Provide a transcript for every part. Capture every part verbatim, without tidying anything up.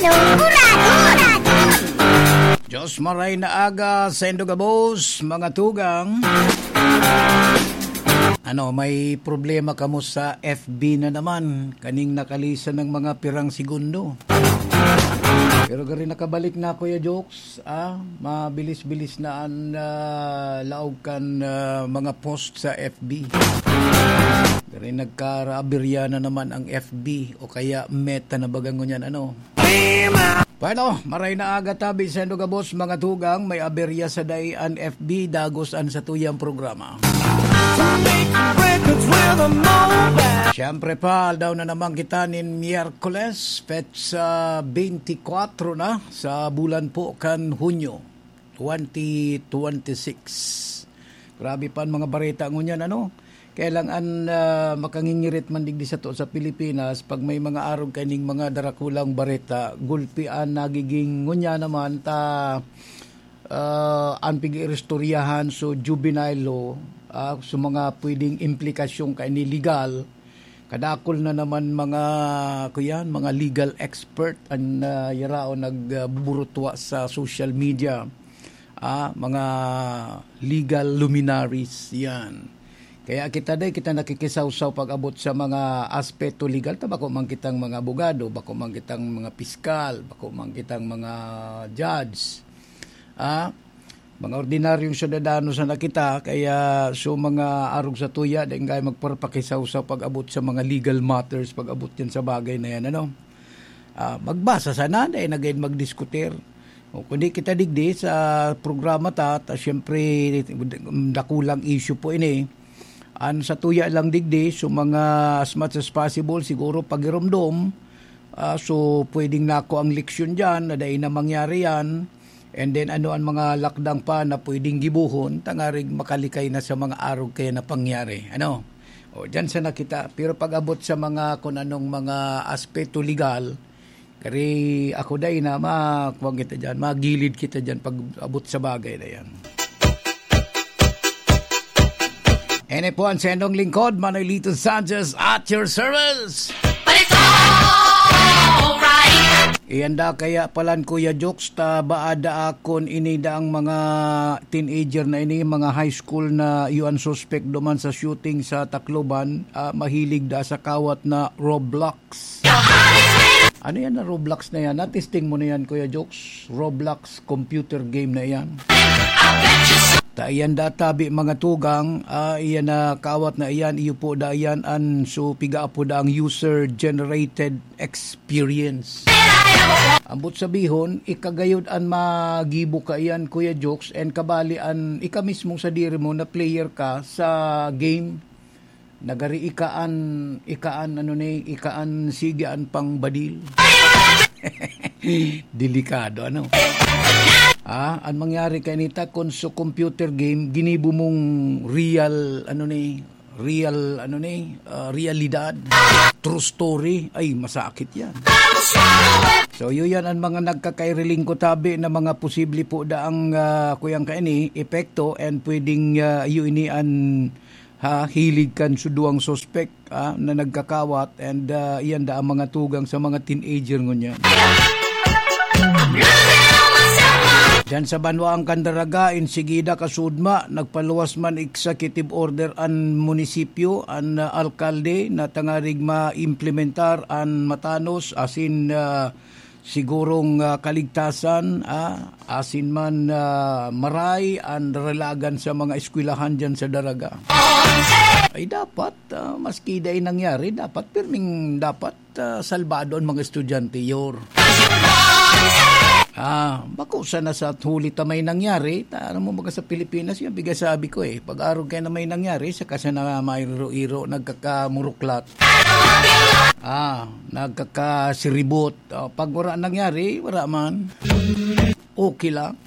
Urat! Urat! Diyos maray na aga sa Indogabos, mga tugang. Ano, may problema kamo sa F B na naman. Kaning nakalisan ng mga pirang segundo. Pero gari nakabalik na Kuya Jokes, ah, mabilis-bilis na ang uh, laog kan uh, mga post sa F B. Gari nagkarabirya na naman ang F B o kaya meta na bagang ngunyan ano. Bueno, maray na aga tabi sa Indogabos, mga tugang, may aberya sa dayan F B, dagos an sa tuyang programa. Siyempre pa, daw na naman kita nin Miyerkules, fetch sa uh, twenty-four na sa bulan po kan Hunyo, twenty twenty-six. Grabe pa mga bareta ngunyan ano. Kailangan uh, makangingirit man digdi sa to sa Pilipinas pag may mga arog kaning mga darakulang bareta, gulpian nagiging ngunya naman ta uh, ang pag-irestoryahan so juvenile law, uh, so mga pwedeng implikasyon kay ni legal. Kadakol na naman mga kuyan, mga legal expert ang uh, yarao nagburutwa sa social media. Uh, mga legal luminaries yan. Kaya kita day kita nakikisaw-saw pag-abot sa mga aspeto legal, ta bako man kitang mga abogado, bako man kitang mga piskal, bako man kitang mga judge. Ah, mga ordinaryong syudadano sa nakita, kaya so mga arog sa tuya dahil kaya magparpakisaw-saw pag-abot sa mga legal matters, pag-abot yan sa bagay na yan ano. Ah, magbasa sana dahil nagayon magdiskutir. O kundi kita digdi sa programa ta, ta syempre dakulang issue po ini. An sa tuya lang digdi, so mga as much as possible, siguro pagiromdom, uh, so pwedeng nako ang leksyon dyan, na dahil na mangyari yan, and then ano ang mga lakdang pa na pwedeng gibuhon, tangarig makalikay na sa mga arog kaya na pangyari. Ano? O dyan sa nakita, pero pag-abot sa mga kung anong mga aspeto legal, kari ako dahil na makuwag kita dyan, magilid kita dyan pag-abot sa bagay na yan. Ene po ang sendong lingkod, Manuelito Sanchez at your service. But it's alright. Iyanda kaya palan Kuya Jokes, ta baada akon ini da ang mga teenager na ini, mga high school na yuan suspect duman sa shooting sa Tacloban, uh, mahilig da sa kawat na Roblox. Ano yan na Roblox na yan? Natisting mo na yan Kuya Jokes, Roblox computer game na yan. Ta iyan da tabi mga tugang, uh, iyan na kawat na iyan, iyo po da iyan an so piga po da ang user generated experience. Ambot sabihon, ikagayod an magibo ka iyan Kuya Jokes, and kabali an ika mismo sa diri mo na player ka sa game. Nagari ikaan ikaan ano ni ikaan sigaan pang badil. Delikado ano. Ah, ang mangyari kay nita kung sa computer game ginibo mong real ano ni real ano ni uh, realidad, true story, ay masakit yan. So yun yan ang mga nagkakairiling ko tabi na mga posible po daang uh, kuyang kaini epekto, and pwedeng uh, yun ini an ha, hilig kan suduang suspect ah, na nagkakawat, and uh, iyan da ang mga tugang sa mga teenager ngunyan. Diyan sa Banwaang Candaraga, insigida kasudma, nagpaluwas man executive order an munisipyo, an uh, alkalde na tangarig ma-implementar an matanos asin uh, sigurong uh, kaligtasan, uh, asin man uh, maray an relagan sa mga eskwelahan dyan sa Daraga. Ay dapat, uh, maski day nangyari, dapat pirming dapat uh, salbado ang mga estudyante yor. Ah, bako sana sa huli ta may nangyari, ta ano mo baga sa Pilipinas, yung biga sabi ko eh, pag-arog kayo na may nangyari, saka sa na may iro-iro, nagkakamuruklat. Ah, nagkakasiribot. Ah, pag wala nangyari, wala man. Okay lang.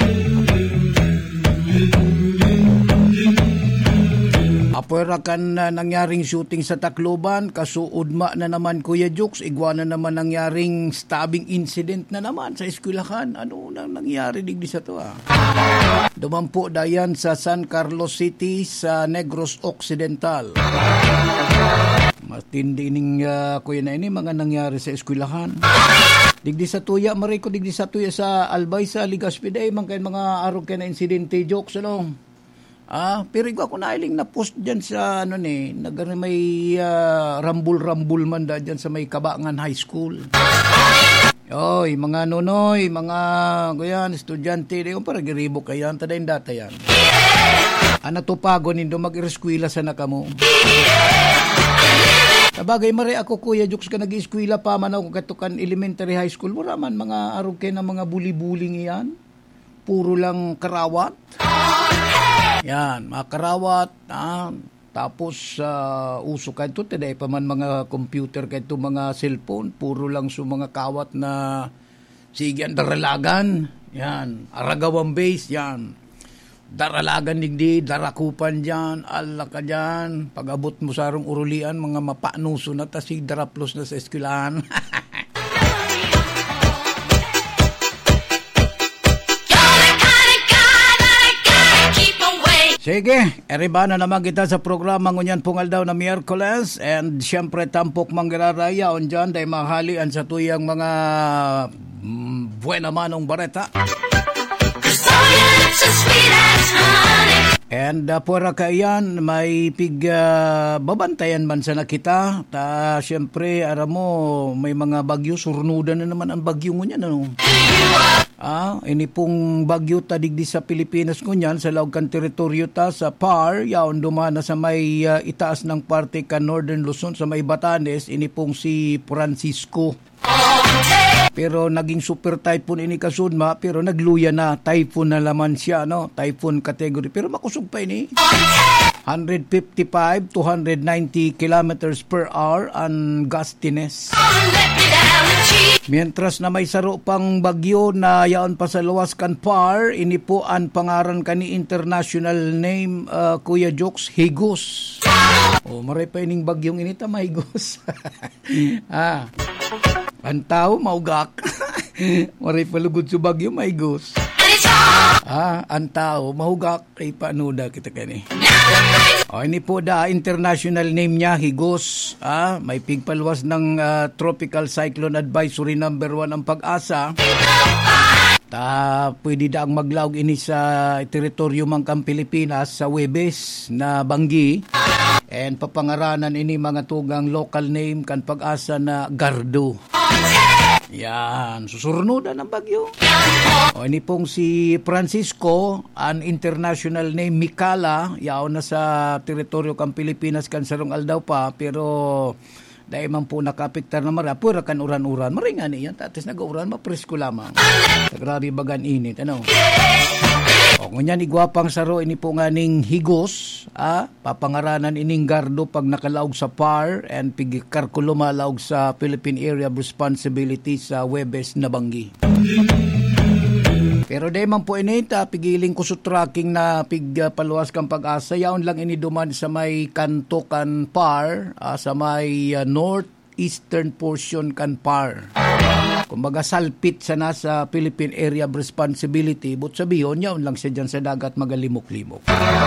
Apoyra kan uh, nangyaring shooting sa Tacloban, kasuudma na naman Kuya Jokes, igwa na naman nangyaring stabbing incident na naman sa eskwelahan. Ano nang nangyari digdi sa to ah? Dumampo dayan sa San Carlos City sa Negros Occidental. Matindi ning uh, kuya na ini mga nangyari sa eskwelahan. Digdi sa tuya, mariko digdi sa tuya sa Albay sa Legazpi day, mga mga arog kay na insidente jokes ano. Ah, pero ikaw ako nailing na post diyan sa ano ni, nagari may uh, rambul-rambul man da diyan sa may Kabangan High School. Oy, mga nonoy, mga kuyan, estudyante, di ko para giribo kayan, tadayin data yan. Ano to pago nindo mag-ireskwila sa nakamo. Sabagay mare ako kuya jokes ka nag-eskwela pa man ako katukan elementary high school. Wala man mga arog kay na mga buli-buling iyan. Puro lang karawat. Yan, mga karawat. Ah, tapos uh, uso ka ito, taday pa man mga computer ka ito, mga cellphone. Puro lang so mga kawat na sige ang daralagan. Yan, aragawang base, yan. Daralagan digdi, darakupan dyan, ala ka dyan. Pag-abot mo sarong urulian, mga mapanuso na, tas si daraplos na sa eskwelahan. Sige, eriba na naman kita sa programa ngunyan pungal daw na Miyerkules. And syempre tampok manggiraraya on dyan, dahil mahalian sa tuyang mga mm, buena manong bareta. And uh, pura kayan, may pig uh, babantayan man sana kita. Ta syempre, aram mo, may mga bagyo, surnudan na naman ang bagyo ngunyan. Ano? Ah, ini pong bagyo tadigdi sa Pilipinas ngunyan, sa laog kan teritoryo ta, sa P A R, yaon dumana sa may uh, itaas ng parte ka Northern Luzon, sa may Batanes, ini pong si Francisco. Pero naging super typhoon ini kasudma, pero nagluya na, typhoon na laman siya, no? Typhoon category. Pero makusog pa ini. one fifty-five to one ninety kilometers per hour ang gustiness. Mientras na may saro pang bagyo na yaon pa sa luwas kan P A R, ini po ang pangaran kani international name, uh, Kuya Jokes, Higos. O, maray pa ining bagyong inita, mahigos. ah. Ang tao, maugak. Maray palugod sa bagyo, mahigos. Ah, ang tao, mahugak. Ay, panuda kita kani. O, ini po da, international name niya, Higos. Ah, may pigpalwas ng uh, Tropical Cyclone Advisory number one ang Pag-asa. Ta, pwede daang maglaog ini sa teritoryo mangkang Pilipinas sa Webes na Banggi. And papangaranan ini mga tugang local name kan Pag-asa na Gardo. Yan, susurnudan ng bagyo. O, ini pong si Francisco, an international name Mikala, yaon na sa teritoryo kan Pilipinas kan sarong aldaw pa, pero dahil man po nakapiktar na mara, pura kan uran-uran, maringan niyan, tatis nag-uran, mapresko lamang. Sagrari bagan init, ano? O, ngunyan igwapang saro, ini po nga ning Higos, ah, papangaranan ining Gardo pag nakalaog sa P A R and pigkarkuluma laog sa Philippine Area of Responsibility sa Webes na Banggi. Pero di man po ini, ta, pigiling ko sa tracking na pigpaluwas kang Pag-asa, yaon lang ini duman sa may kanto kan P A R, ah, sa may uh, northeastern portion kan P A R. Kumbaga salpit sa nasa Philippine Area of Responsibility, but sabihin, yaon lang siya dyan sa dagat magalimok-limok.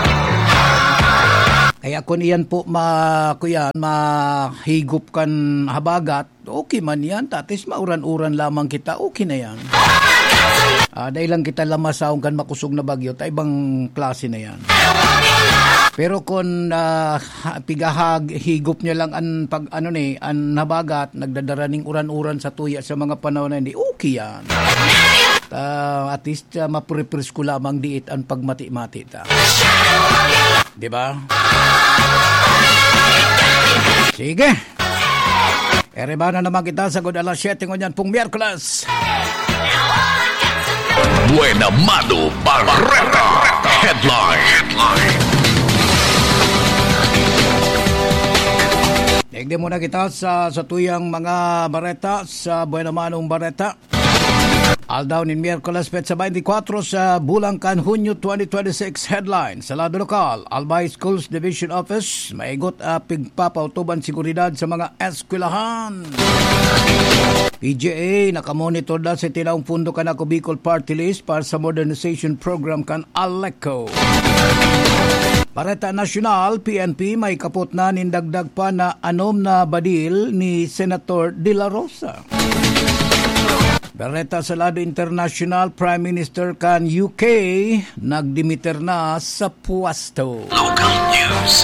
Kaya kung iyan po ma, kuyan, mahigop kan habagat, okay man yan, tatis mauran-uran lamang kita, okay na yan. Uh, dahil lang kita lamasaong kan makusog na bagyo, ta ibang klase na yan. Pero kung uh, pigahag, higop niya lang ang pag ano ni, ang nabagat, nagdadaraning uran-uran sa tuya sa mga panahon na hindi, okay yan. Uh, at least uh, mapuripris ko lamang diit ang pagmati-mati ta. Diba? Sige. Ereba na naman kita sa good alas siyete ngunyan pong Miyerkules. Buena Mano Barreta Headline. Headline. Tignan muna kita sa, sa tuyang mga bareta sa Buena Manong Bareta. Aldaw ni Miyerkules Petsa twenty-four sa Bulangkan, Hunyo twenty twenty-six. Headline sa lado lokal, Albay Schools Division Office maigot a pigpapautuban seguridad sa mga eskwelahan. P G A nakamonitor na sa tinaong pundo kan ako Bicol Party List para sa modernization program kan Aleco. Bareta Nasyonal, P N P, may kapot na nindagdag pa na anom na badil ni Senator De La Rosa. Bareta sa lado international, Prime Minister kan U K, nagdimiter na sa puwesto. Local news.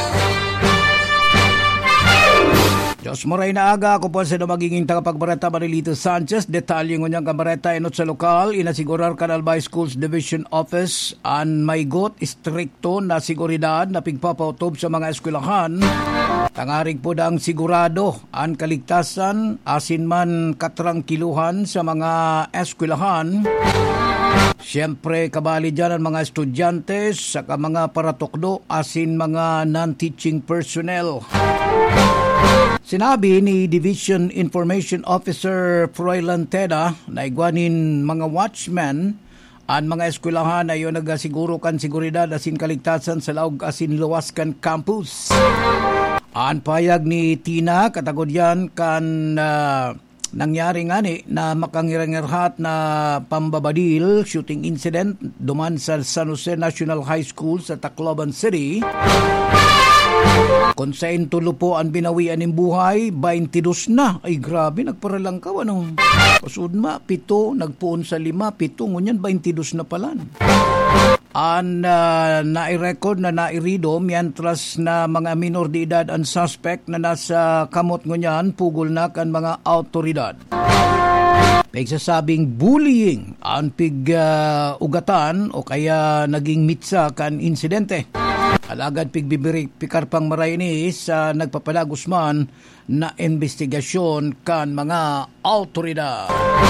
Diyos moray na aga, ako po sa magiging tagapagbareta Marilito Sanchez. Detalye ng niyang kabareta inot sa lokal, inasigurar kan Albay Schools Division Office an may got istrikto na seguridad na pigpapautob sa mga eskwelahan. Tangarig po dang sigurado ang kaligtasan asin man katrangkiluhan sa mga eskwelahan. Siyempre, kabali dyan ang mga estudyante saka mga paratokdo asin mga non-teaching personnel. Sinabi ni Division Information Officer Froilan Teda na igwanin mga watchmen ang mga eskwelahan na yun nagasiguro kan seguridad asin kaligtasan sa laog asin luwaskan campus. Ang payag ni Tina katagod yan kan uh, nangyari nga ni na makangirangirhat na pambabadil shooting incident duman sa San Jose National High School sa Tacloban City. Kung sa intulo po ang binawian ng buhay, twenty-two na. Ay grabe, nagparalang ka. Ano? Kasud ma, pito, nagpuon sa lima, pito, ngunyan, twenty-two na palan. Ang uh, nai-record na nairido, mientras na mga minor de edad ang suspect na nasa kamot ngunyan, pugol na kan mga autoridad. Pagsasabing bullying ang pig-ugatan uh, o kaya naging mitsa kan insidente. Alagad pigbibiri pikar pang maray ni sa nagpapalagos man na investigasyon kan mga autoridad.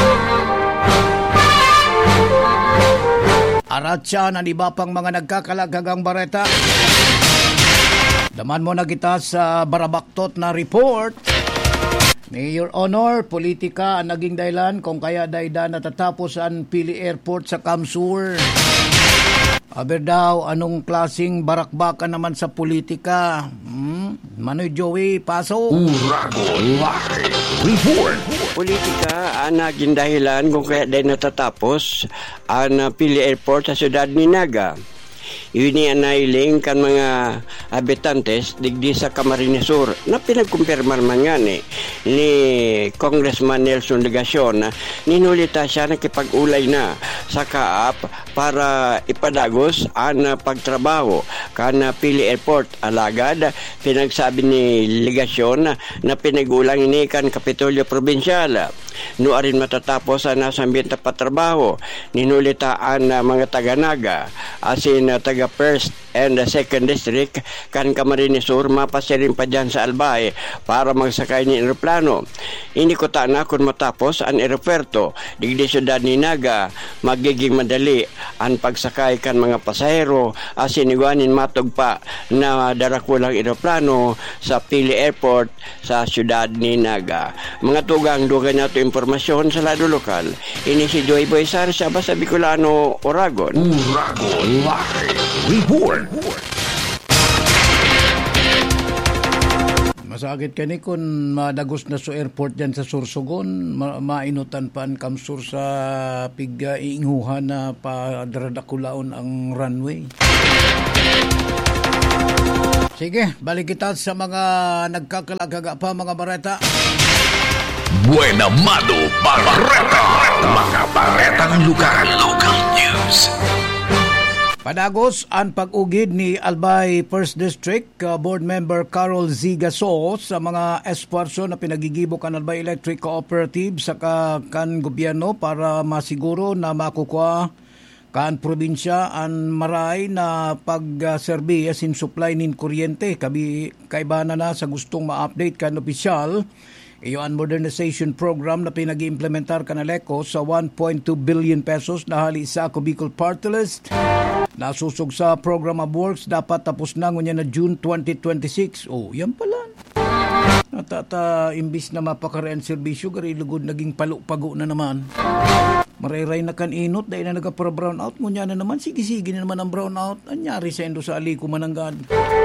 Arat siya na iba pang mga nagkakalagagang bareta. Daman mo na kita sa barabaktot na report. Mayor Honor, politika ang naging dahilan kung kaya dayda natatapos ang Pili Airport sa Kamsur. Aber daw, anong klaseng barakbakan naman sa politika? Hmm? Manoy Joey, paso. Urago Live Report. Politika ang naging dahilan kung kaya dahil natatapos ang Pili Airport sa siyudad ni Naga. Yun ang nailing kan mga habitantes digdi sa Camarines Sur na pinagkumpirmar man nga ni, ni Congressman Nelson Legacion na ninulita siya nakipag-ulay na sa Kaap para ipadagos ang pagtrabaho kan Pili Airport. Alagad, pinagsabi ni Legacion na pinag-ulang ini kan Kapitolyo Provincial. Nuarin matatapos ang nasambit na patrabaho, ninulitaan na mga taga-Naga, asin taga First and the Second District kan Camarines Sur mapasirin pa dyan sa Albay para magsakay ni aeroplano. Ini ko na kung matapos ang aeropuerto digdi siyudad ni Naga, magiging madali ang pagsakay kan mga pasahero asin iguanin matog pa na darakulang aeroplano sa Pili Airport sa siyudad ni Naga. Mga tugang dugan nato impormasyon sa lado lokal. Ini si Joy Boysar sa Basa Bicolano, Oragon. Urago Live Report. Masakit kani kung madagos na sa airport dyan sa Sursogon, ma- mainutan pa ang Kamsur sa pig-iinguhan na padradakulaon ang runway. Sige, balik kita sa mga nagkakalagaga pa mga bareta. Buena Mano Barreta. Mga baretang lugar. Local news. Padagos ang pag-ugid ni Albay First District uh, Board Member Carol Z. Gaso sa mga esforso na pinagigibo kan Albay Electric Cooperative sa kan gobyerno para masiguro na makukuha kan probinsya ang maray na pag-serbi asin supply nin kuryente. Kabi kaibana na sa gustong ma-update kan opisyal. Iyo ang modernization program na pinag-implementar kanaleko sa one point two billion pesos na hali sa Bicol Party List. Nasusog sa program of works dapat tapos na ngunya na June twenty twenty-six. Oh, yan pala. Natata imbis na mapakarean serbisyo gari lugod naging palu-pago na naman. Marayray na kan inot dahil na nagka-brown out ngunya na naman sige-sige na naman ang brown out. Anyari sa endo sa ali ko mananggad.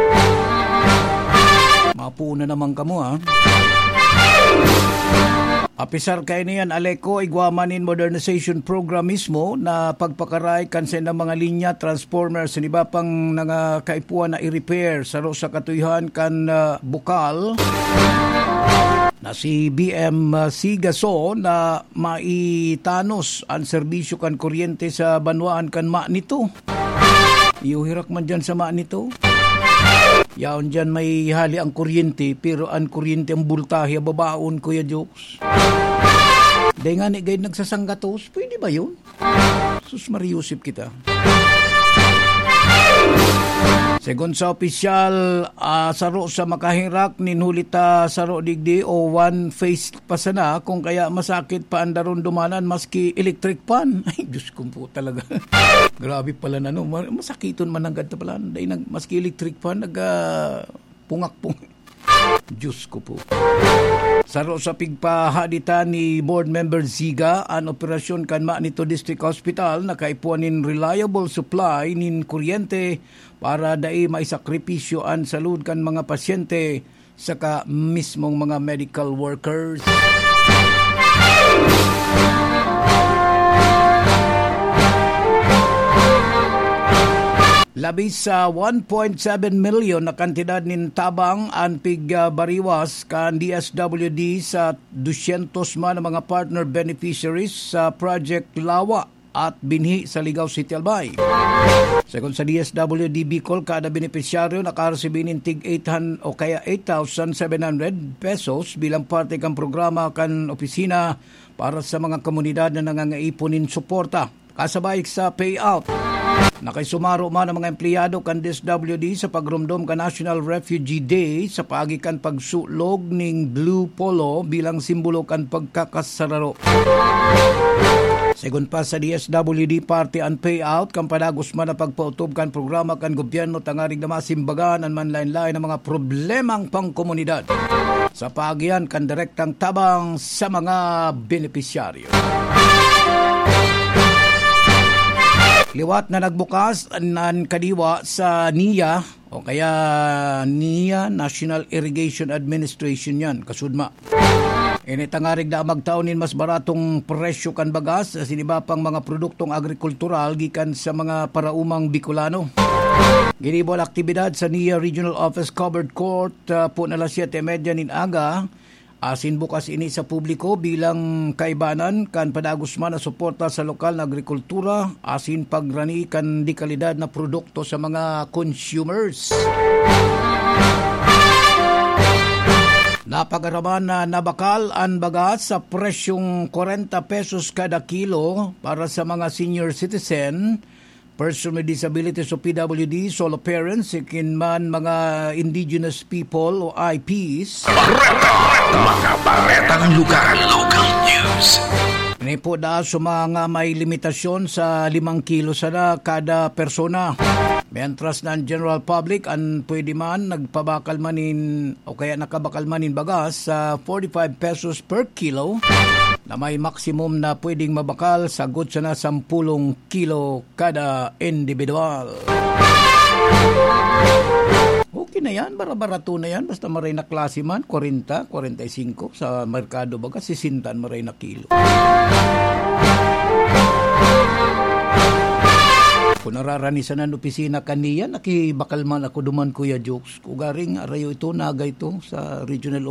Mapuuna naman kamo ha. Apisar kay niyan Aleco igwamanin modernization program mismo na pagpakaray kansen ng mga linya transformers sa iba pang nga kaipuan na i-repair sa sa katuyhan kan uh, bukal na si B M Sigaso na maitanos ang serbisyo kan kuryente sa banwaan kan ma nito. Iuhirak man dyan sa ma nito. Yaon dyan may hali ang kuryente pero ang kuryente ang bultahe babaon Kuya Jokes. Dahil nga ni guide nagsasanggatos, pwede ba yun? Sus mariusip kita. Segon sa opisyal, uh, saro sa makahirak, ninhulita saro digdi o one face pa sana kung kaya masakit pa andaron dumanan maski electric pan. Ay, Diyos ko po talaga. Grabe pala na no. Masakiton man ang ganda pala. Dahil maski electric pan, nag-pungak-pungak. Diyos ko po. Saro sa pigpahaditan ni board member Ziga ang operasyon kan Manito District Hospital na kaipuanin reliable supply nin kuryente para dai maisakripisyo an salud kan mga pasyente saka mismong mga medical workers. Labis sa one point seven million na kantidad nin tabang ang pigbariwas kan D S W D sa two hundred man na mga partner beneficiaries sa Project Lawa at binhi sa Ligaw City, Albay. Sekon sa D S W D Bicol, kada beneficiaryo nakaresibin nin tig eight hundred o kaya eight thousand seven hundred pesos bilang parte kan programa kan opisina para sa mga komunidad na nangangaipon nin suporta. Kasabay sa payout. Nakaisumaro man ang mga empleyado kan D S W D sa pagrumdom ka National Refugee Day sa paagikan pagsulog ning Blue Polo bilang simbolo kan pagkakasararo. Segun pa sa D S W D party and payout kan padagos man na pagpautob kan programa kan gobyerno tangarig na masimbagan ang manlain-lain ng mga problemang pangkomunidad sa paagian kan direktang tabang sa mga benepisyaryo. Liwat na nagbukas ng kadiwa sa N I A o kaya N I A, National Irrigation Administration yan, kasudma. Initangarig na magtaunin mas baratong presyo kan bagas sa sinibapang mga produktong agrikultural gikan sa mga paraumang Bicolano. Ginibol aktibidad sa N I A Regional Office Covered Court uh, po na alas siyete trenta nin aga. Asin bukas ini sa publiko bilang kaibanan kan padagos man na suporta sa lokal na agrikultura, asin pagrani kan di kalidad na produkto sa mga consumers. Napagaraman na nabakal ang bagas sa presyong forty pesos kada kilo para sa mga senior citizen, person with disabilities o P W D, solo parents, ikin man mga indigenous people o I Ps. Bareta! Mga baretang lugar. Local news. Ini po da sa mga may limitasyon sa limang kilo sana kada persona. Mientras na general public ang pwede man nagpabakal manin o kaya nakabakal manin bagas sa forty-five pesos per kilo na may maximum na pwedeng mabakal sagot sa na ten kilo kada individual. Okay na yan, bara-barato na yan, basta maray na klase man, forty, forty-five sa merkado baga, sixty maray na kilo. Kung nararanisan ang opisina kaniya, nakibakal man ako duman Kuya Jokes. Kugaring arayo ito, naga ito sa regional